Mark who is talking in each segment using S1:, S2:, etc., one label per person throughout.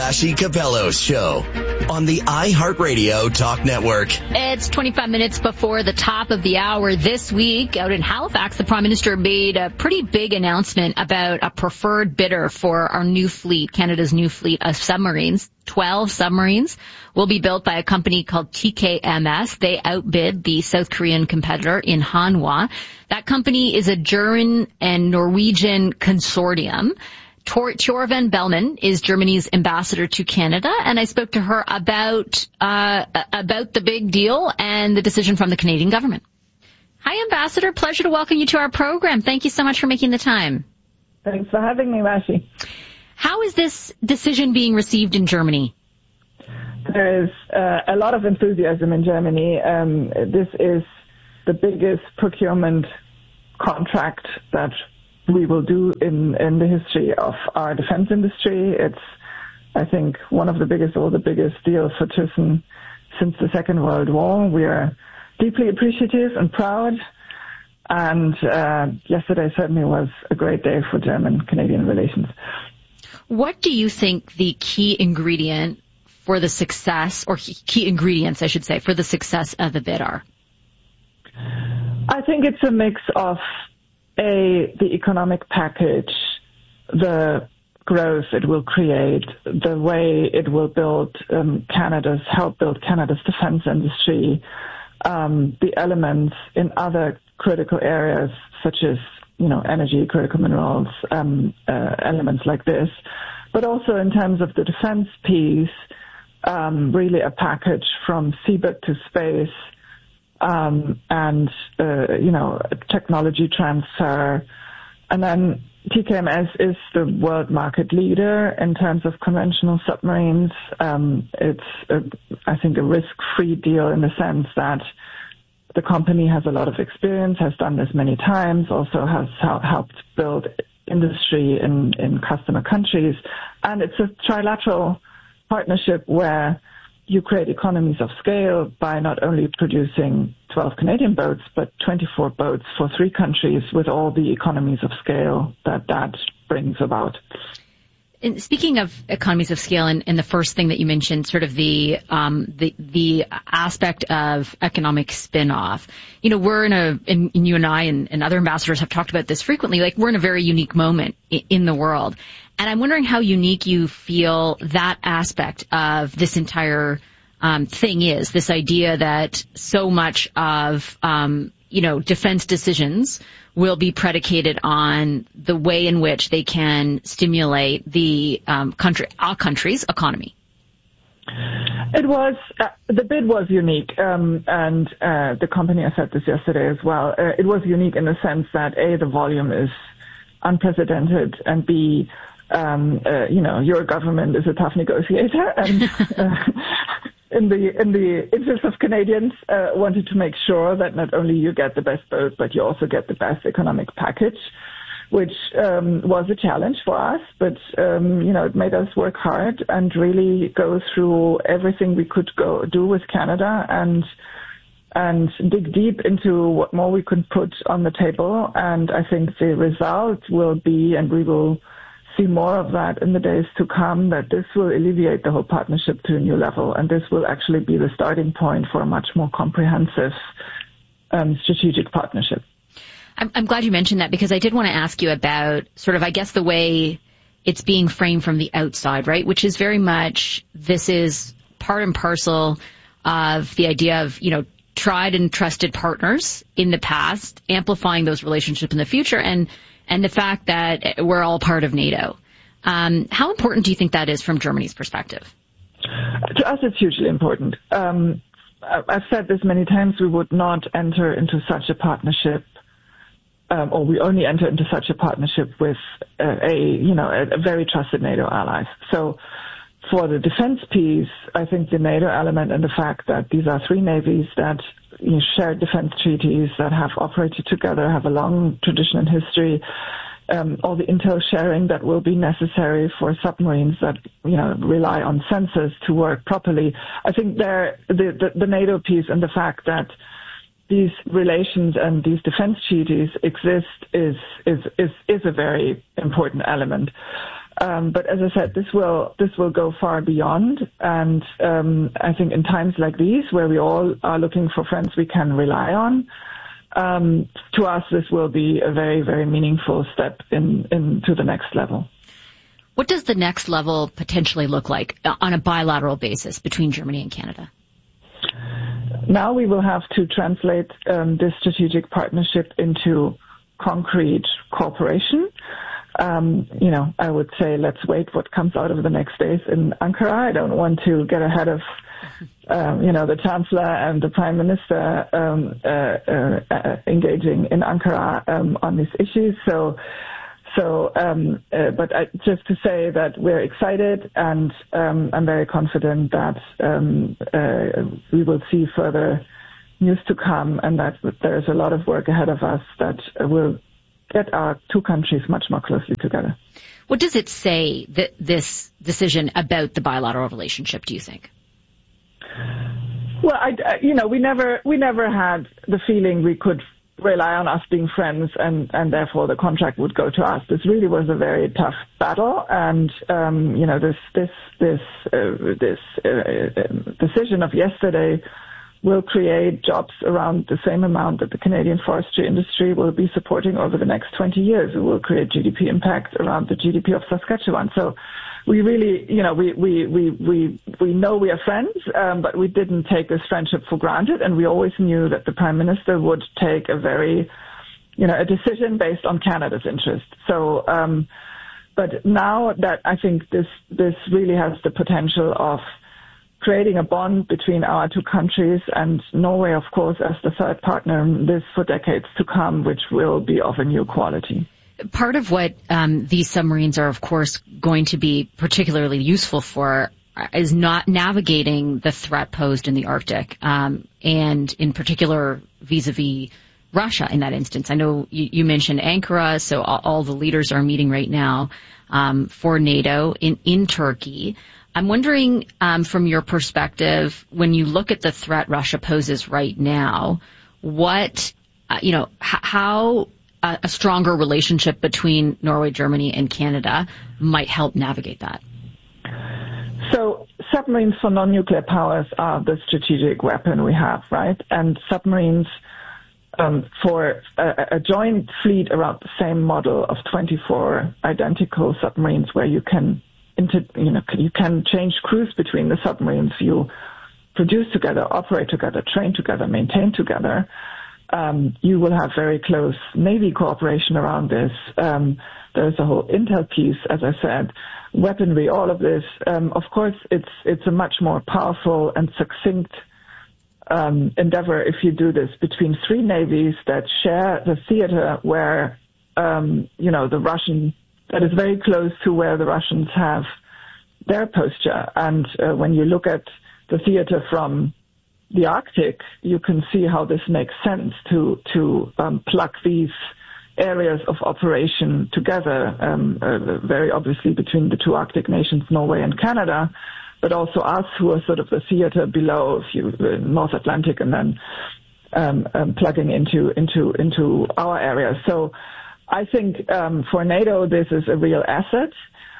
S1: Vassy Capello's show on the iHeartRadio Talk Network.
S2: It's 25 minutes before the top of the hour. This week, out in Halifax, the Prime Minister made a pretty big announcement about a preferred bidder for our new fleet, Canada's new fleet of submarines. 12 submarines will be built by a company called TKMS. They outbid the South Korean competitor in Hanwha. That company is a German and Norwegian consortium. Tjor van Bellman is Germany's ambassador to Canada, and I spoke to her about the big deal and the decision from the Canadian government. Hi, Ambassador. Pleasure to welcome you to our program. Thank you so much for making the time.
S3: Thanks for having me, Vassy.
S2: How is this decision being received in Germany?
S3: There is a lot of enthusiasm in Germany. This is the biggest procurement contract that we will do in the history of our defense industry. It's, I think, one of the biggest or the biggest deals for Thyssen since the Second World War. We are deeply appreciative and proud. And yesterday certainly was a great day for German-Canadian relations.
S2: What do you think the key ingredient for the success, or key ingredients, I should say, for the success of the bid are?
S3: I think it's a mix of the economic package, the growth it will create, the way it will help build Canada's defense industry, the elements in other critical areas such as, energy, critical minerals, elements like this, but also in terms of the defense piece, really a package from seabed to space, and technology transfer. And then TKMS is the world market leader in terms of conventional submarines. It's, I think, a risk-free deal in the sense that the company has a lot of experience, has done this many times, also has helped build industry in customer countries. And it's a trilateral partnership where you create economies of scale by not only producing 12 Canadian boats, but 24 boats for 3 countries with all the economies of scale that brings about.
S2: And speaking of economies of scale, and the first thing that you mentioned, sort of the aspect of economic spin-off, we're and you and I and other ambassadors have talked about this frequently, like we're in a very unique moment in the world. And I'm wondering how unique you feel that aspect of this entire thing is, this idea that so much of, defense decisions will be predicated on the way in which they can stimulate the our country's economy.
S3: It was, the bid was unique, and the company, I said this yesterday as well, it was unique in the sense that A, the volume is unprecedented, and B, your government is a tough negotiator, and in the interest of Canadians, wanted to make sure that not only you get the best boat, but you also get the best economic package, which was a challenge for us, but it made us work hard and really go through everything we could do with Canada and dig deep into what more we could put on the table. And I think the result will be, and we will see more of that in the days to come, that this will alleviate the whole partnership to a new level, and this will actually be the starting point for a much more comprehensive strategic partnership.
S2: I'm glad you mentioned that, because I did want to ask you about sort of, I guess, the way it's being framed from the outside, right? Which is very much, this is part and parcel of the idea of, tried and trusted partners in the past, amplifying those relationships in the future, and the fact that we're all part of NATO. How important do you think that is from Germany's perspective?
S3: To us, it's hugely important. I've said this many times, we would not enter into such a partnership, or we only enter into such a partnership with a very trusted NATO allies. So for the defense piece, I think the NATO element and the fact that these are 3 navies that share defense treaties, that have operated together, have a long tradition and history, all the intel sharing that will be necessary for submarines that rely on sensors to work properly. I think the NATO piece and the fact that these relations and these defense treaties exist is a very important element. But as I said, this will go far beyond. And I think in times like these, where we all are looking for friends we can rely on, to us, this will be a very, very meaningful step into the next level.
S2: What does the next level potentially look like on a bilateral basis between Germany and Canada?
S3: Now we will have to translate this strategic partnership into concrete cooperation. I would say let's wait what comes out of the next days in Ankara. I don't want to get ahead of, the Chancellor and the Prime Minister engaging in Ankara on these issues. But just to say that we're excited, and I'm very confident that we will see further news to come, and that there's a lot of work ahead of us that will get our two countries much more closely together.
S2: What does it say, that this decision about the bilateral relationship, do you think?
S3: Well, we never had the feeling we could rely on us being friends and therefore the contract would go to us. This really was a very tough battle, and this decision of yesterday will create jobs around the same amount that the Canadian forestry industry will be supporting over the next 20 years. It will create GDP impact around the GDP of Saskatchewan. So we really, we know we are friends, but we didn't take this friendship for granted, and we always knew that the Prime Minister would take a decision based on Canada's interest. So, but now that I think this really has the potential of creating a bond between our two countries, and Norway, of course, as the third partner in this for decades to come, which will be of a new quality.
S2: Part of what these submarines are, of course, going to be particularly useful for is not navigating the threat posed in the Arctic, and in particular vis-a-vis Russia in that instance. I know you mentioned Ankara, so all the leaders are meeting right now for NATO in Turkey. I'm wondering, from your perspective, when you look at the threat Russia poses right now, how a stronger relationship between Norway, Germany, and Canada might help navigate that?
S3: So submarines for non-nuclear powers are the strategic weapon we have, right? And submarines for a joint fleet around the same model of 24 identical submarines where you can change crews between the submarines you produce together, operate together, train together, maintain together. You will have very close Navy cooperation around this. There's a whole intel piece, as I said, weaponry, all of this. Of course, it's a much more powerful and succinct endeavor if you do this between three navies that share the theater where, the Russian, that is very close to where the Russians have their posture. And when you look at the theater from the Arctic, you can see how this makes sense to plug these areas of operation together, very obviously between the two Arctic nations, Norway and Canada, but also us who are sort of the theater below, North Atlantic, and then plugging into our area. So I think for NATO this is a real asset.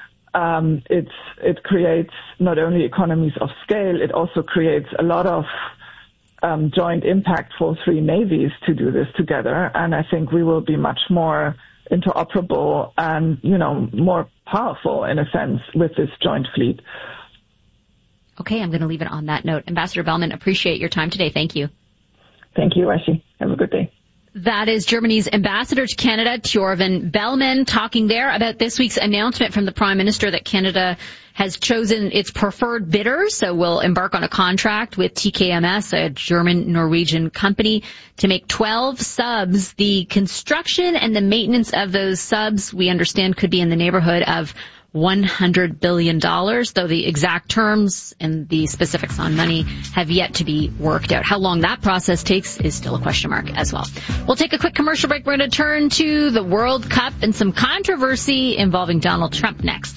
S3: It creates not only economies of scale, it also creates a lot of joint impact for three navies to do this together, and I think we will be much more interoperable and, more powerful in a sense with this joint fleet.
S2: Okay, I'm going to leave it on that note. Ambassador Bellman, appreciate your time today. Thank you.
S3: Thank you, Ashi. Have a good day.
S2: That is Germany's ambassador to Canada, Thjorven Bellman, talking there about this week's announcement from the Prime Minister that Canada has chosen its preferred bidder, so will embark on a contract with TKMS, a German-Norwegian company, to make 12 subs. The construction and the maintenance of those subs, we understand, could be in the neighborhood of $100 billion, though the exact terms and the specifics on money have yet to be worked out. How long that process takes is still a question mark as well. We'll take a quick commercial break. We're going to turn to the World Cup and some controversy involving Donald Trump next.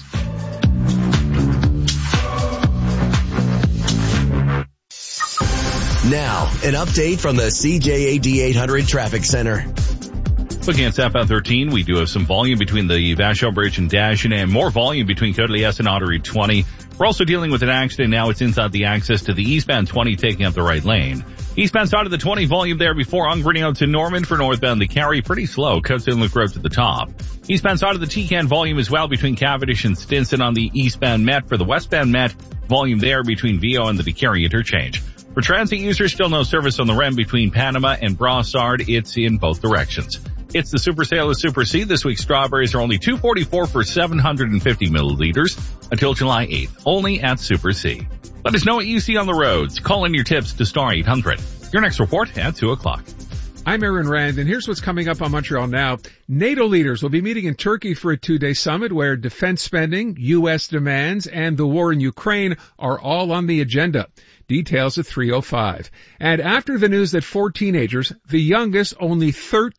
S1: Now, an update from the CJAD 800 Traffic Center.
S4: Looking at southbound 13, we do have some volume between the Vachon Bridge and Dashin, and more volume between Côte-Liesse and Ottery 20. We're also dealing with an accident now. It's inside the access to the eastbound 20, taking up the right lane. Eastbound side of the 20 volume there before Ungreeno to Norman for northbound the Carry. Pretty slow. Coast Inlet Road to the top. Eastbound side of the T-Can volume as well between Cavendish and Stinson on the eastbound Met. For the westbound Met, volume there between VO and the DeCarry interchange. For transit users, still no service on the REM between Panama and Brossard. It's in both directions. It's the Super Sale of Super C. This week's strawberries are only $2.44 for 750 milliliters until July 8th, only at Super C. Let us know what you see on the roads. Call in your tips to star 800. Your next report at 2 o'clock.
S5: I'm Aaron Rand, and here's what's coming up on Montreal Now. NATO leaders will be meeting in Turkey for a 2-day summit where defense spending, U.S. demands, and the war in Ukraine are all on the agenda. Details at 3:05. And after the news that 4 teenagers, the youngest only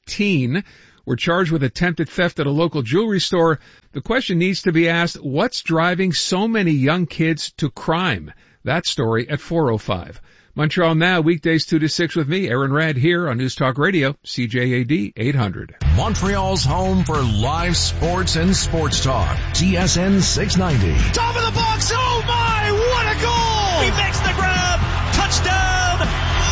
S5: 13, were charged with attempted theft at a local jewelry store, the question needs to be asked, what's driving so many young kids to crime? That story at 4:05. Montreal Now, weekdays 2 to 6 with me, Aaron Rad, here on News Talk Radio, CJAD 800.
S1: Montreal's home for live sports and sports talk. TSN 690.
S6: Top of the box. Oh my, what a goal! He makes the grab. Touchdown,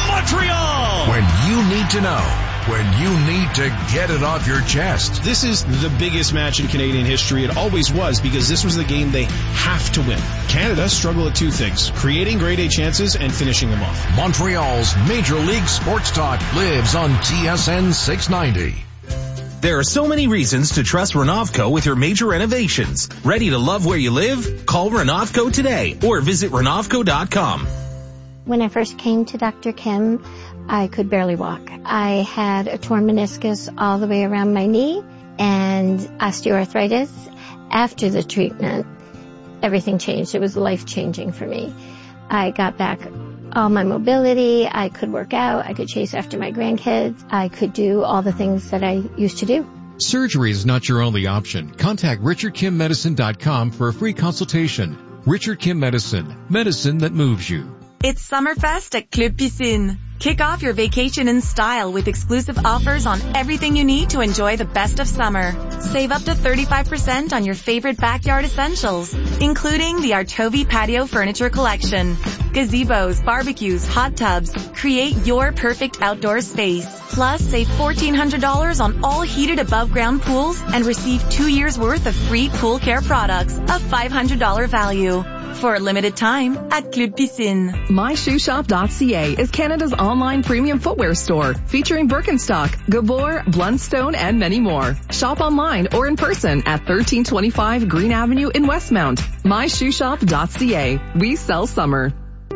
S6: Montreal!
S1: When you need to know. When you need to get it off your chest.
S7: This is the biggest match in Canadian history. It always was, because this was the game they have to win. Canada struggle at 2 things: creating grade A chances and finishing them off.
S1: Montreal's Major League Sports Talk lives on TSN 690.
S8: There are so many reasons to trust Renovco with your major renovations. Ready to love where you live? Call Renovco today or visit Renovco.com.
S9: When I first came to Dr. Kim, I could barely walk. I had a torn meniscus all the way around my knee and osteoarthritis. After the treatment, everything changed. It was life-changing for me. I got back all my mobility. I could work out. I could chase after my grandkids. I could do all the things that I used to do.
S10: Surgery is not your only option. Contact RichardKimMedicine.com for a free consultation. Richard Kim Medicine. Medicine that moves you.
S11: It's Summerfest at Club Piscine. Kick off your vacation in style with exclusive offers on everything you need to enjoy the best of summer. Save up to 35% on your favorite backyard essentials, including the Artovi Patio Furniture Collection. Gazebos, barbecues, hot tubs. Create your perfect outdoor space. Plus, save $1,400 on all heated above-ground pools and receive 2 years' worth of free pool care products, a $500 value. For a limited time at Club Piscine.
S12: MyShoeShop.ca is Canada's online premium footwear store featuring Birkenstock, Gabor, Blundstone, and many more. Shop online or in person at 1325 Green Avenue in Westmount. MyShoeShop.ca. We sell summer.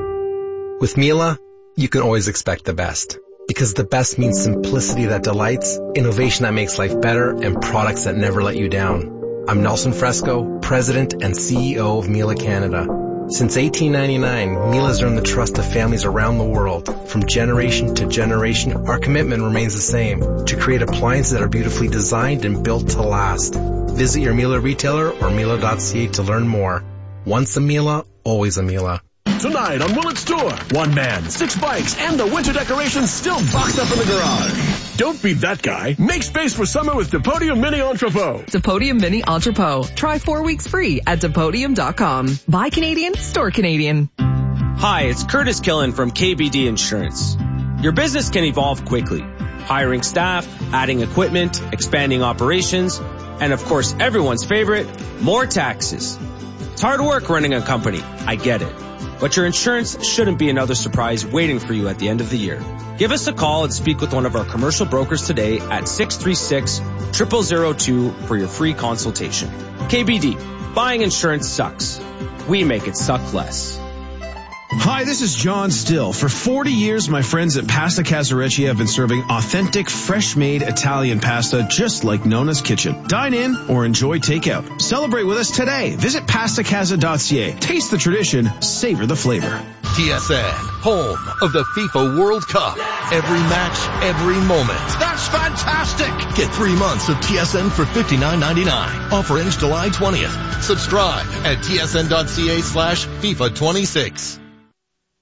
S13: With Miele, you can always expect the best. Because the best means simplicity that delights, innovation that makes life better, and products that never let you down. I'm Nelson Fresco, President and CEO of Miele Canada. Since 1899, Miele has earned the trust of families around the world. From generation to generation, our commitment remains the same, to create appliances that are beautifully designed and built to last. Visit your Miele retailer or Miele.ca to learn more. Once a Miele, always a Miele.
S14: Tonight on Willet's Tour, 1 man, 6 bikes, and the winter decorations still boxed up in the garage. Don't be that guy. Make space for summer with Depodium Mini Entrepot.
S12: Depodium Mini Entrepot. Try 4 weeks free at Depodium.com. Buy Canadian, store Canadian.
S15: Hi, it's Curtis Killen from KBD Insurance. Your business can evolve quickly. Hiring staff, adding equipment, expanding operations, and of course everyone's favorite, more taxes. It's hard work running a company. I get it. But your insurance shouldn't be another surprise waiting for you at the end of the year. Give us a call and speak with one of our commercial brokers today at 636-0002 for your free consultation. KBD, buying insurance sucks. We make it suck less.
S7: Hi, this is John Still. For 40 years, my friends at Pasta Casarecci have been serving authentic, fresh-made Italian pasta just like Nona's Kitchen. Dine in or enjoy takeout. Celebrate with us today. Visit pastacasa.ca. Taste the tradition, savor the flavor.
S1: TSN, home of the FIFA World Cup. Every match, every moment.
S14: That's fantastic!
S1: Get 3 months of TSN for $59.99. Offer ends July 20th. Subscribe at tsn.ca/FIFA26.